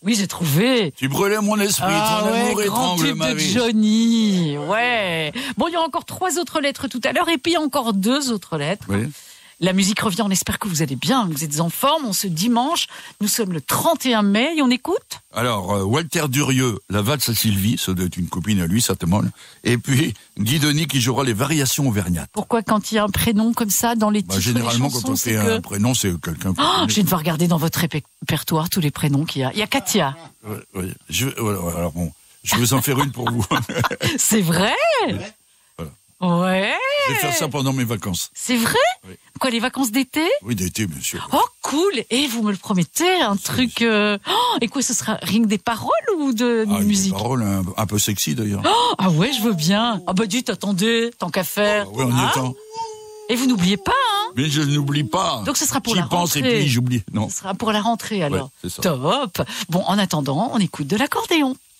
Oui, j'ai trouvé. Tu brûlais mon esprit, ton amour grand étrangle tube ma de vie. Johnny. Ouais. Bon, il y a encore 3 autres lettres tout à l'heure et puis encore 2 autres lettres. Oui. La musique revient, on espère que vous allez bien, que vous êtes en forme. On se dimanche, nous sommes le 31 mai et on écoute. Alors, Walter Durieux, la valse à Sylvie, ça doit être une copine à lui, certainement. Et puis, Guy Denis qui jouera les variations auvergnates. Pourquoi quand il y a un prénom comme ça dans les titres Généralement, des chansons, quand on fait un prénom, c'est quelqu'un... Je vais devoir regarder dans votre répertoire tous les prénoms qu'il y a. Il y a Katia. Oui. Alors bon, je vais en faire une pour vous. C'est vrai? Ouais. Je vais faire ça pendant mes vacances. C'est vrai? Oui. Quoi, les vacances d'été? Oui, d'été, bien sûr. Oh, cool. Et vous me le promettez, un truc... et quoi, ce sera rien que des paroles ou de musique? Des paroles un peu sexy, d'ailleurs. Ah ouais, je veux bien. Ah bah dites, attendez, tant qu'à faire. Oui, on y est temps. Et vous n'oubliez pas, hein? Mais je n'oublie pas. Donc ce sera pour la rentrée. J'y pense et puis j'oublie. Non. Ce sera pour la rentrée, alors. Ouais, c'est ça. Top. Bon, en attendant, on écoute de l'accordéon.